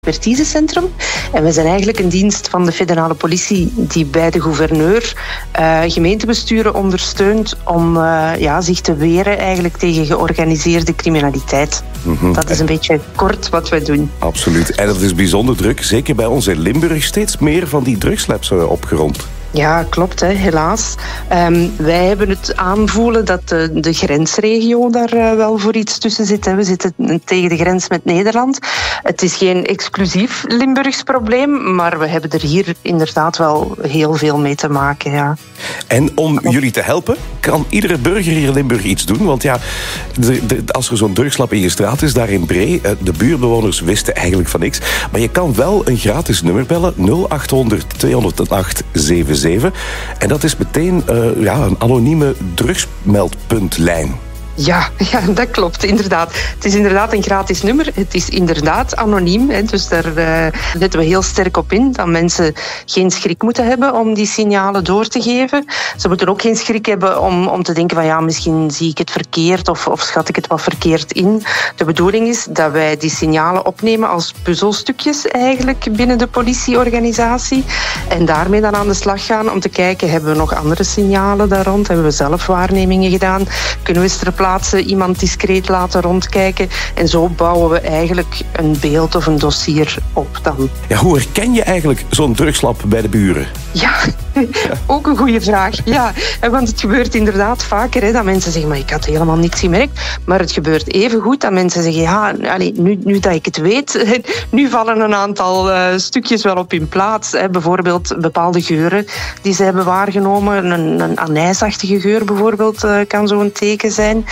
expertisecentrum. En we zijn eigenlijk een dienst van de federale politie die bij de gouverneur gemeentebesturen ondersteunt om zich te weren eigenlijk tegen georganiseerde criminaliteit. Mm-hmm. Dat is een beetje kort wat wij doen. Absoluut. En dat is bijzonder druk. Zeker bij ons in Limburg steeds meer van die drugslabs opgerond. Ja, klopt, helaas. Wij hebben het aanvoelen dat de grensregio daar wel voor iets tussen zit. Hè. We zitten tegen de grens met Nederland. Het is geen exclusief Limburgs probleem, maar we hebben er hier inderdaad wel heel veel mee te maken. Ja. En om jullie te helpen, kan iedere burger hier in Limburg iets doen? Want ja, als er zo'n drugslab in je straat is, daar in Bree, de buurtbewoners wisten eigenlijk van niks. Maar je kan wel een gratis nummer bellen, 0800 208 77. En dat is meteen een anonieme drugsmeldpuntlijn. Ja, dat klopt, inderdaad. Het is inderdaad een gratis nummer. Het is inderdaad anoniem. Hè, dus daar letten we heel sterk op in. Dat mensen geen schrik moeten hebben om die signalen door te geven. Ze moeten ook geen schrik hebben om te denken van misschien zie ik het verkeerd of schat ik het wat verkeerd in. De bedoeling is dat wij die signalen opnemen als puzzelstukjes eigenlijk binnen de politieorganisatie. En daarmee dan aan de slag gaan om te kijken, hebben we nog andere signalen daar rond? Hebben we zelf waarnemingen gedaan? Kunnen we ter plaatse iemand discreet laten rondkijken. En zo bouwen we eigenlijk een beeld of een dossier op dan. Ja, hoe herken je eigenlijk zo'n drugslab bij de buren? Ja, ook een goede vraag. Ja, want het gebeurt inderdaad vaker dat mensen zeggen, maar ik had helemaal niks gemerkt. Maar het gebeurt even goed dat mensen zeggen, nu dat ik het weet, nu vallen een aantal stukjes wel op hun plaats. Bijvoorbeeld bepaalde geuren die ze hebben waargenomen. Een anijsachtige geur bijvoorbeeld kan zo'n teken zijn.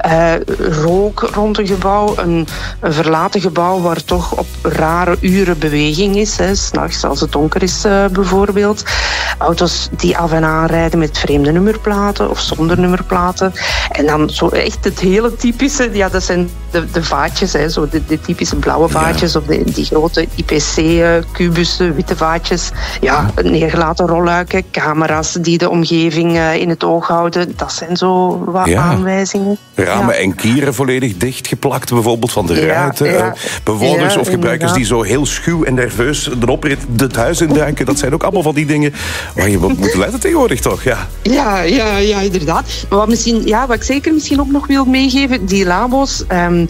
Rook rond een gebouw, een verlaten gebouw waar toch op rare uren beweging is. 's Nachts als het donker is bijvoorbeeld. Auto's die af en aan rijden met vreemde nummerplaten of zonder nummerplaten. En dan zo echt het hele typische, dat zijn de vaatjes, zo de typische blauwe vaatjes of die grote IPC-kubussen, witte vaatjes. Ja, neergelaten rolluiken, camera's die de omgeving in het oog houden. Dat zijn zo wat aanwijzingen. Ramen en kieren volledig dichtgeplakt, bijvoorbeeld van de ruiten. Bewoners of gebruikers die zo heel schuw en nerveus de oprit het huis induiken. Dat zijn ook allemaal van die dingen waar je moet letten tegenwoordig, toch? Ja, inderdaad. Maar wat ik zeker misschien ook nog wil meegeven, die labo's,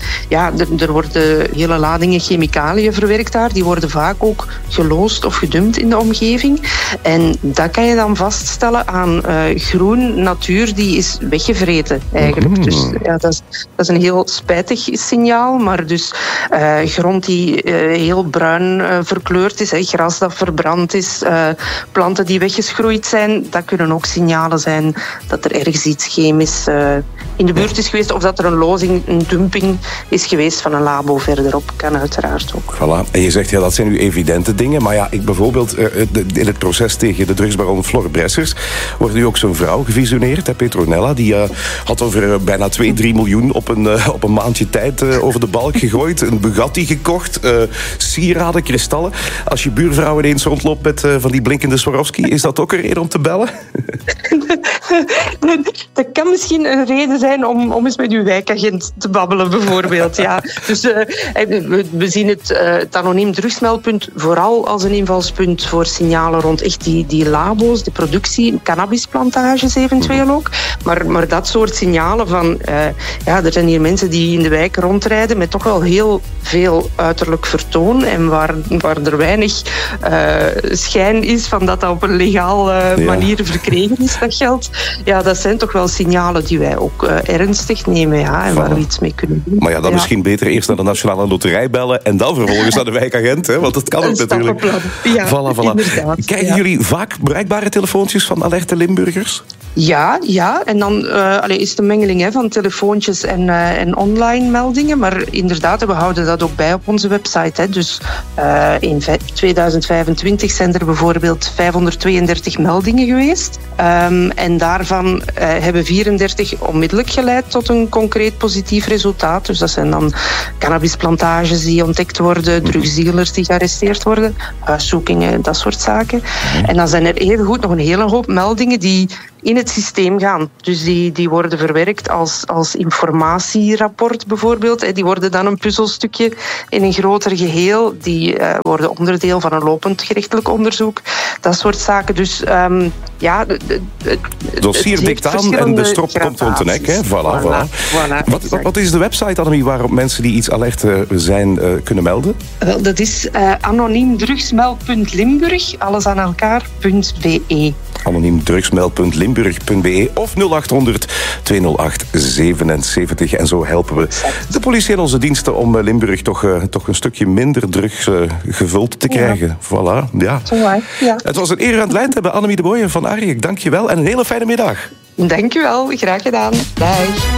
er worden hele ladingen chemicaliën verwerkt daar. Die worden vaak ook geloosd of gedumpt in de omgeving. En dat kan je dan vaststellen aan groen natuur die is weggevreten eigenlijk. Dus dat is een heel spijtig signaal, maar dus grond die heel bruin verkleurd is, gras dat verbrand is, planten die weggeschroeid zijn, dat kunnen ook signalen zijn dat er ergens iets chemisch in de buurt is geweest of dat er een lozing, een dumping is geweest van een labo verderop. Kan uiteraard ook. Voilà. En je zegt, dat zijn nu evidente dingen, maar ik bijvoorbeeld in het proces tegen de drugsbaron Flor Bressers wordt nu ook zo'n vrouw gevisioneerd, Petronella, die had over bijna 2-3 miljoen op een maandje tijd over de balk gegooid, een Bugatti gekocht, sieraden, kristallen. Als je buurvrouw ineens rondloopt met van die blinkende Swarovski, is dat ook een reden om te bellen? Dat kan misschien een reden zijn om eens met uw wijkagent te babbelen, bijvoorbeeld. Ja. Dus we zien het anoniem drugsmeldpunt vooral als een invalspunt voor signalen rond echt die labo's, de productie, cannabisplantages eventueel ook. Maar dat soort signalen van, er zijn hier mensen die in de wijk rondrijden met toch wel heel veel uiterlijk vertoon en waar er weinig schijn is van dat op een legaal manier verkregen is, dat geld. Ja, dat zijn toch wel signalen die wij ook ernstig nemen en waar we iets mee kunnen doen. Maar dan misschien beter eerst naar de Nationale Loterij bellen en dan vervolgens naar de wijkagent, want dat kan ook natuurlijk. Ja, voilà. Krijgen jullie vaak bereikbare telefoontjes van alerte Limburgers? Ja. En dan is het een mengeling van telefoontjes en online meldingen. Maar inderdaad, we houden dat ook bij op onze website. Dus in 2025 zijn er bijvoorbeeld 532 meldingen geweest. En daarvan hebben 34 onmiddellijk geleid tot een concreet positief resultaat. Dus dat zijn dan cannabisplantages die ontdekt worden, drugsdealers die gearresteerd worden, huiszoekingen, dat soort zaken. En dan zijn er evengoed nog een hele hoop meldingen die in het systeem gaan. Dus die worden verwerkt als informatierapport bijvoorbeeld. Die worden dan een puzzelstukje in een groter geheel. Die worden onderdeel van een lopend gerechtelijk onderzoek. Dat soort zaken. Dus dossier dikt aan en de strop komt rond de nek. Hè? Voilà. Wat is de website, Annemie, waarop mensen die iets alert zijn kunnen melden? Wel, dat is anoniemdrugsmeld.limburg, alles aan elkaar.be. Anoniemdrugsmeld.limburg.be of 0800 208 77. En zo helpen we de politie en onze diensten om Limburg toch een stukje minder drugs gevuld te krijgen. Ja. Voilà, ja. Ja. Het was een eer aan het lijn te hebben, Annemie de Booyen van ARIEC. Dank je wel en een hele fijne middag. Dank je wel, graag gedaan. Dag.